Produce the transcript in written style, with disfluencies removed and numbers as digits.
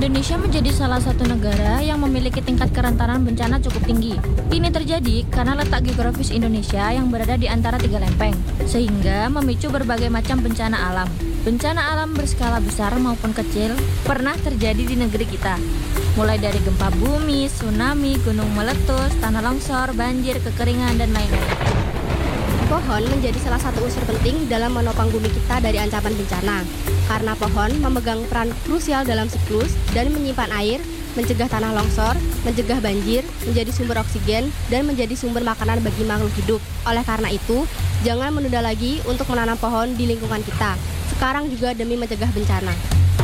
Indonesia menjadi salah satu negara yang memiliki tingkat kerentanan bencana cukup tinggi. Ini terjadi karena letak geografis Indonesia yang berada di antara tiga lempeng, sehingga memicu berbagai macam bencana alam. Bencana alam berskala besar maupun kecil pernah terjadi di negeri kita. Mulai dari gempa bumi, tsunami, gunung meletus, tanah longsor, banjir, kekeringan, dan lain-lain. Pohon menjadi salah satu unsur penting dalam menopang bumi kita dari ancaman bencana. Karena pohon memegang peran krusial dalam siklus dan menyimpan air, mencegah tanah longsor, mencegah banjir, menjadi sumber oksigen, dan menjadi sumber makanan bagi makhluk hidup. Oleh karena itu, jangan menunda lagi untuk menanam pohon di lingkungan kita. Sekarang juga demi mencegah bencana.